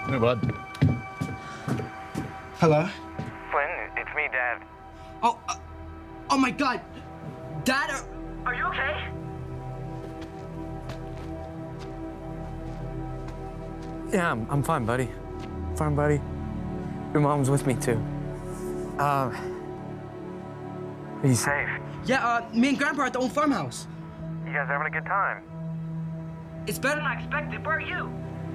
Hey, bud. Hello? Flynn, it's me, Dad. Oh my God. Dad, are you okay? Yeah, I'm fine, buddy. Fine, buddy. Your mom's with me, too. He's Safe. Yeah, me and Grandpa are at the old farmhouse. You guys having a good time? It's better than I expected. Where are you?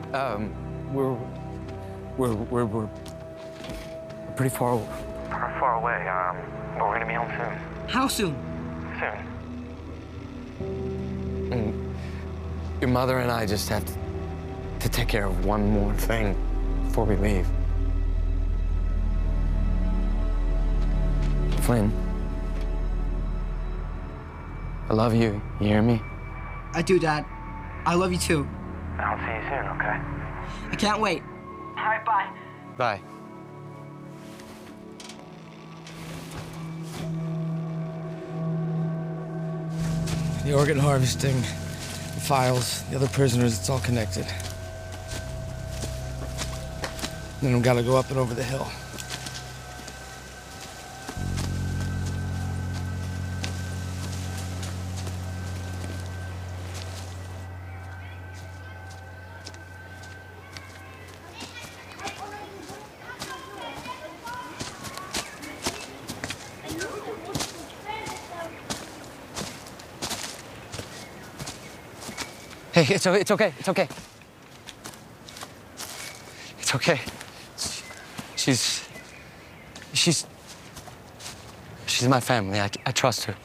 We're pretty far away. Far away, but we're gonna be home soon. How soon? Soon. Your mother and I just have to take care of one more thing before we leave. Flynn, I love you. You hear me? I do, Dad. I love you too. I'll see you soon, okay? I can't wait. All right, bye. Bye. The organ harvesting, the files, the other prisoners, it's all connected. Then we gotta go up and over the hill. Hey, it's okay. It's okay. It's okay. She's my family. I trust her.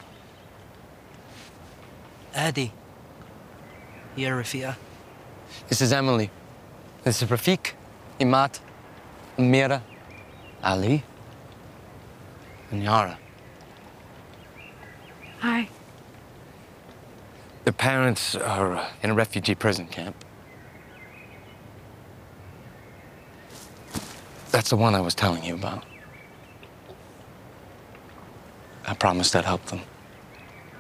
Adi. يا رفيقة. This is Emily. This is Rafiq, Imat, Mira, Ali, and Yara. Hi. Their parents are in a refugee prison camp. That's the one I was telling you about. I promised I'd help them.